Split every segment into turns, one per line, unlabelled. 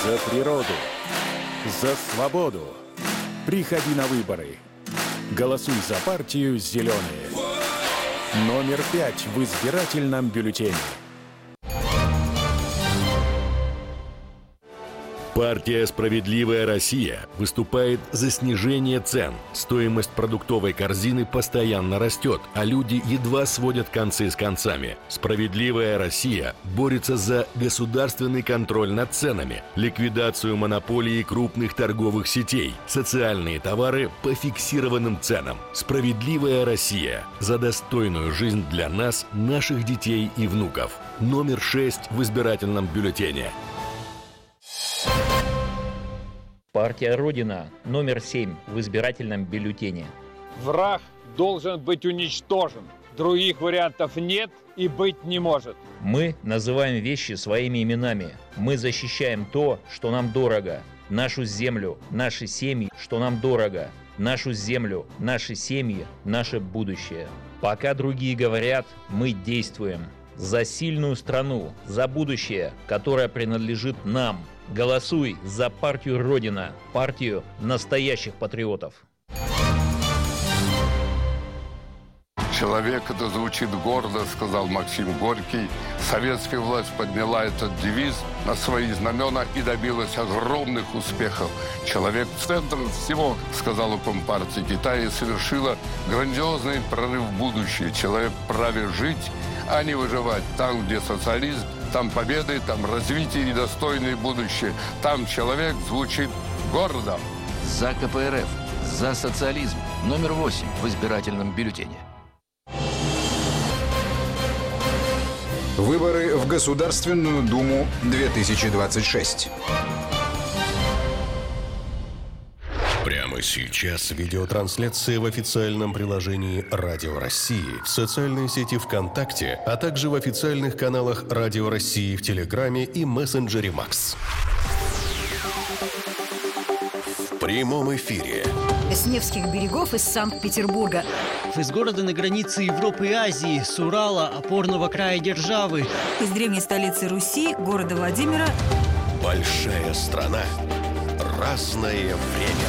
За природу, за свободу. Приходи на выборы. Голосуй за партию «Зеленые». Номер 5 в избирательном бюллетене.
Партия «Справедливая Россия» выступает за снижение цен. Стоимость продуктовой корзины постоянно растет, а люди едва сводят концы с концами. «Справедливая Россия» борется за государственный контроль над ценами, ликвидацию монополии крупных торговых сетей, социальные товары по фиксированным ценам. «Справедливая Россия» за достойную жизнь для нас, наших детей и внуков. Номер 6 в избирательном бюллетене.
Партия «Родина» номер 7 в избирательном бюллетене.
Враг должен быть уничтожен. Других вариантов нет и быть не может.
Мы называем вещи своими именами. Мы защищаем то, что нам дорого. Нашу землю, наши семьи, что нам дорого. Нашу землю, наши семьи, наше будущее. Пока другие говорят, мы действуем. За сильную страну, за будущее, которое принадлежит нам. Голосуй за партию «Родина», партию настоящих патриотов.
Человек, это звучит гордо, сказал Максим Горький. Советская власть подняла этот девиз на свои знамена и добилась огромных успехов. Человек в центре всего, сказала Компартия Китая, и совершила грандиозный прорыв в будущее. Человек вправе жить, а не выживать. Там, где социализм, там победы, там развитие и достойное будущее. Там человек звучит гордо.
За КПРФ, за социализм. Номер 8 в избирательном бюллетене.
Выборы в Государственную Думу 2026.
Прямо сейчас видеотрансляция в официальном приложении «Радио России», в социальной сети ВКонтакте, а также в официальных каналах «Радио России» в Телеграме и мессенджере «Макс». В прямом эфире.
С Невских берегов из Санкт-Петербурга.
Из города на границе Европы и Азии, с Урала, опорного края державы.
Из древней столицы Руси, города Владимира.
Большая страна. Разное время.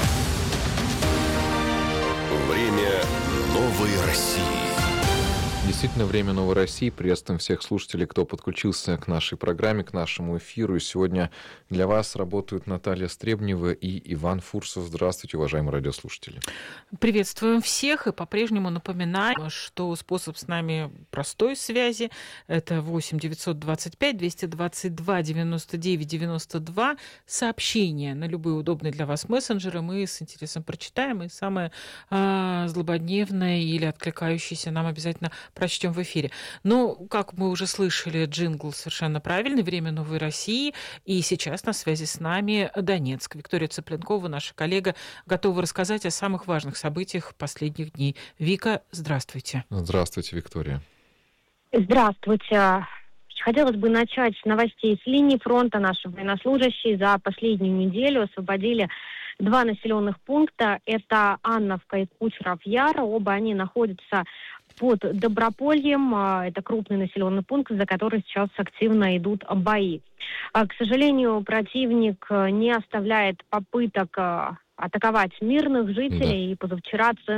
Время новой России.
Действительно, время новой России. Приветствуем всех слушателей, кто подключился к нашей программе, к нашему эфиру. И сегодня для вас работают Наталья Стребнева и Иван Фурсов. Здравствуйте, уважаемые радиослушатели.
Приветствуем всех и по-прежнему напоминаем, что способ с нами простой связи. Это 8 925 222 99 92. Сообщения на любые удобные для вас мессенджеры мы с интересом прочитаем. И самое злободневное или откликающееся нам обязательно прочтем в эфире. Но, как мы уже слышали, джингл совершенно правильный. Время новой России. И сейчас на связи с нами Донецк. Виктория Цыпленкова, наша коллега, готова рассказать о самых важных событиях последних дней. Вика, здравствуйте.
Здравствуйте, Виктория.
Здравствуйте. Хотелось бы начать с новостей с линии фронта. Наши военнослужащие за последнюю неделю освободили 2 населенных пункта. Это Анновка и Кучеров-Яр. Оба они находятся под Добропольем. Это крупный населенный пункт, за который сейчас активно идут бои. К сожалению, противник не оставляет попыток атаковать мирных жителей. И позавчера